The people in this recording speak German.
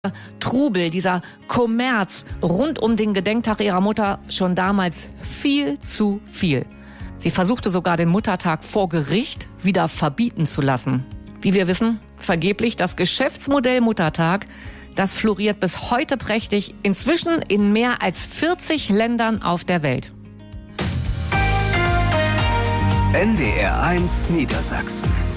Trubel, dieser Kommerz rund um den Gedenktag ihrer Mutter schon damals viel zu viel. Sie versuchte sogar, den Muttertag vor Gericht wieder verbieten zu lassen. Wie wir wissen, vergeblich. Das Geschäftsmodell Muttertag, das floriert bis heute prächtig, inzwischen in mehr als 40 Ländern auf der Welt. NDR 1 Niedersachsen.